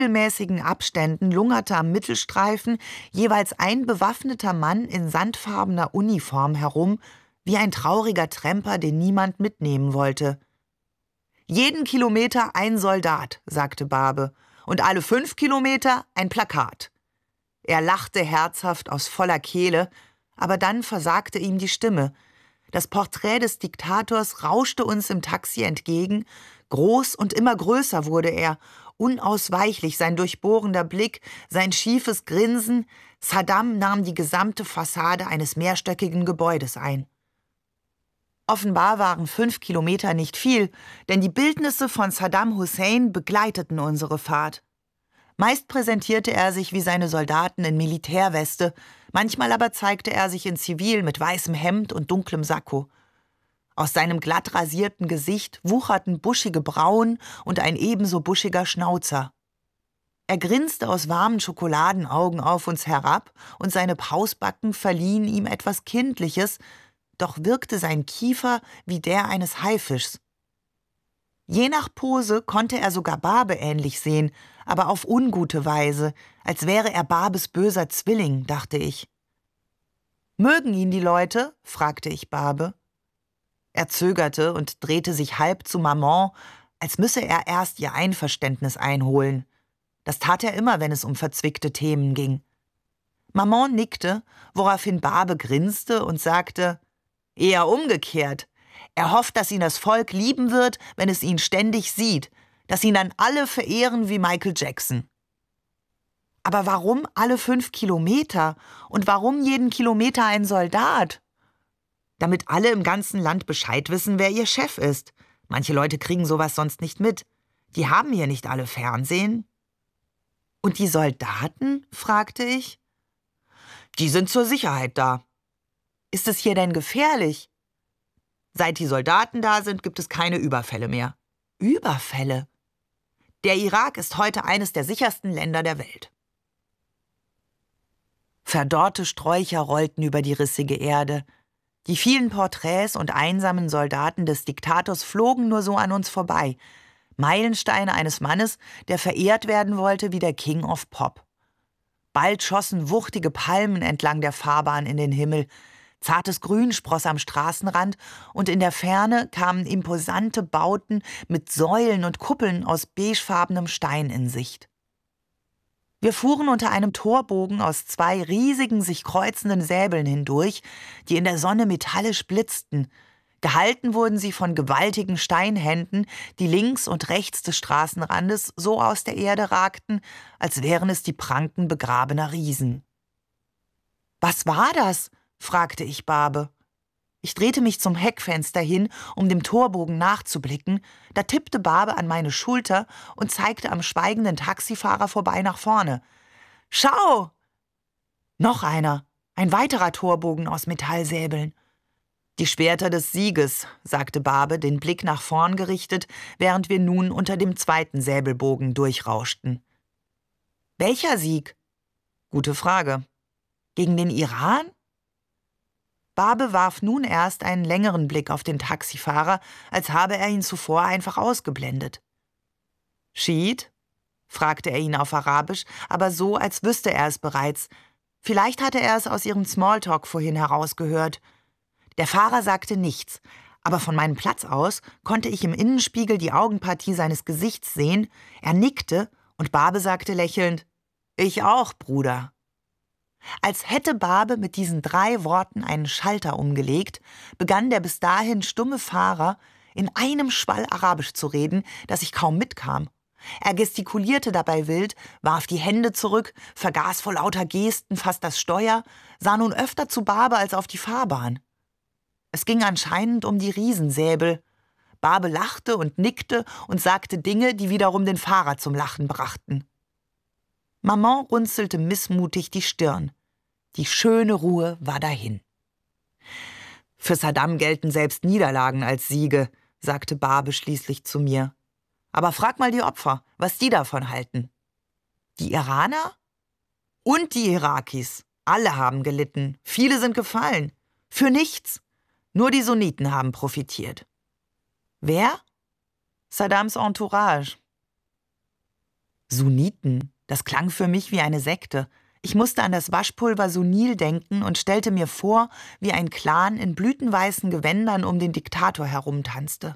regelmäßigen Abständen lungerte am Mittelstreifen jeweils ein bewaffneter Mann in sandfarbener Uniform herum, wie ein trauriger Tramper, den niemand mitnehmen wollte. »Jeden Kilometer ein Soldat«, sagte Barbe, »und alle 5 Kilometer ein Plakat.« Er lachte herzhaft aus voller Kehle, aber dann versagte ihm die Stimme. Das Porträt des Diktators rauschte uns im Taxi entgegen, groß und immer größer wurde er, unausweichlich sein durchbohrender Blick, sein schiefes Grinsen. Saddam nahm die gesamte Fassade eines mehrstöckigen Gebäudes ein. Offenbar waren 5 Kilometer nicht viel, denn die Bildnisse von Saddam Hussein begleiteten unsere Fahrt. Meist präsentierte er sich wie seine Soldaten in Militärweste, manchmal aber zeigte er sich in Zivil mit weißem Hemd und dunklem Sakko. Aus seinem glatt rasierten Gesicht wucherten buschige Brauen und ein ebenso buschiger Schnauzer. Er grinste aus warmen Schokoladenaugen auf uns herab, und seine Pausbacken verliehen ihm etwas Kindliches, doch wirkte sein Kiefer wie der eines Haifischs. Je nach Pose konnte er sogar Barbe ähnlich sehen, aber auf ungute Weise, als wäre er Barbes böser Zwilling, dachte ich. »Mögen ihn die Leute?« fragte ich Barbe. Er zögerte und drehte sich halb zu Maman, als müsse er erst ihr Einverständnis einholen. Das tat er immer, wenn es um verzwickte Themen ging. Maman nickte, woraufhin Barbe grinste und sagte, »Eher umgekehrt. Er hofft, dass ihn das Volk lieben wird, wenn es ihn ständig sieht, dass ihn dann alle verehren wie Michael Jackson.« »Aber warum alle 5 Kilometer? Und warum jeden Kilometer ein Soldat?« »Damit alle im ganzen Land Bescheid wissen, wer ihr Chef ist. Manche Leute kriegen sowas sonst nicht mit. Die haben hier nicht alle Fernsehen.« »Und die Soldaten?« fragte ich. »Die sind zur Sicherheit da.« »Ist es hier denn gefährlich?« »Seit die Soldaten da sind, gibt es keine Überfälle mehr.« »Überfälle?« »Der Irak ist heute eines der sichersten Länder der Welt.« Verdorrte Sträucher rollten über die rissige Erde. Die vielen Porträts und einsamen Soldaten des Diktators flogen nur so an uns vorbei. Meilensteine eines Mannes, der verehrt werden wollte wie der King of Pop. Bald schossen wuchtige Palmen entlang der Fahrbahn in den Himmel. Zartes Grün spross am Straßenrand, und in der Ferne kamen imposante Bauten mit Säulen und Kuppeln aus beigefarbenem Stein in Sicht. Wir fuhren unter einem Torbogen aus 2 riesigen, sich kreuzenden Säbeln hindurch, die in der Sonne metallisch blitzten. Gehalten wurden sie von gewaltigen Steinhänden, die links und rechts des Straßenrandes so aus der Erde ragten, als wären es die Pranken begrabener Riesen. »Was war das?« fragte ich Barbe. Ich drehte mich zum Heckfenster hin, um dem Torbogen nachzublicken. Da tippte Barbe an meine Schulter und zeigte am schweigenden Taxifahrer vorbei nach vorne. »Schau!« Noch einer, ein weiterer Torbogen aus Metallsäbeln. »Die Schwerter des Sieges«, sagte Barbe, den Blick nach vorn gerichtet, während wir nun unter dem 2. Säbelbogen durchrauschten. »Welcher Sieg?« »Gute Frage. Gegen den Iran?« Barbe warf nun erst einen längeren Blick auf den Taxifahrer, als habe er ihn zuvor einfach ausgeblendet. »Schied?« fragte er ihn auf Arabisch, aber so, als wüsste er es bereits. Vielleicht hatte er es aus ihrem Smalltalk vorhin herausgehört. Der Fahrer sagte nichts, aber von meinem Platz aus konnte ich im Innenspiegel die Augenpartie seines Gesichts sehen. Er nickte, und Barbe sagte lächelnd, »Ich auch, Bruder.« Als hätte Barbe mit diesen 3 Worten einen Schalter umgelegt, begann der bis dahin stumme Fahrer in einem Schwall Arabisch zu reden, dass ich kaum mitkam. Er gestikulierte dabei wild, warf die Hände zurück, vergaß vor lauter Gesten fast das Steuer, sah nun öfter zu Barbe als auf die Fahrbahn. Es ging anscheinend um die Riesensäbel. Barbe lachte und nickte und sagte Dinge, die wiederum den Fahrer zum Lachen brachten. Maman runzelte missmutig die Stirn. Die schöne Ruhe war dahin. »Für Saddam gelten selbst Niederlagen als Siege«, sagte Barbe schließlich zu mir. »Aber frag mal die Opfer, was die davon halten.« »Die Iraner?« »Und die Irakis. Alle haben gelitten. Viele sind gefallen. Für nichts. Nur die Sunniten haben profitiert.« »Wer?« »Saddams Entourage.« Sunniten, das klang für mich wie eine Sekte. Ich musste an das Waschpulver Sunil denken und stellte mir vor, wie ein Clan in blütenweißen Gewändern um den Diktator herumtanzte.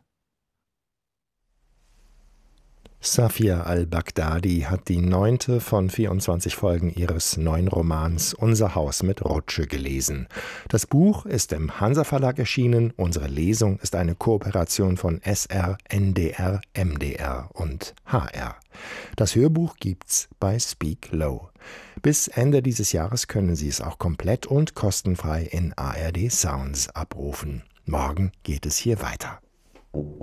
Safia al-Baghdadi hat die 9. von 24 Folgen ihres neuen Romans Unser Haus mit Rutsche gelesen. Das Buch ist im Hansa-Verlag erschienen. Unsere Lesung ist eine Kooperation von SR, NDR, MDR und HR. Das Hörbuch gibt's bei Speak Low. Bis Ende dieses Jahres können Sie es auch komplett und kostenfrei in ARD Sounds abrufen. Morgen geht es hier weiter.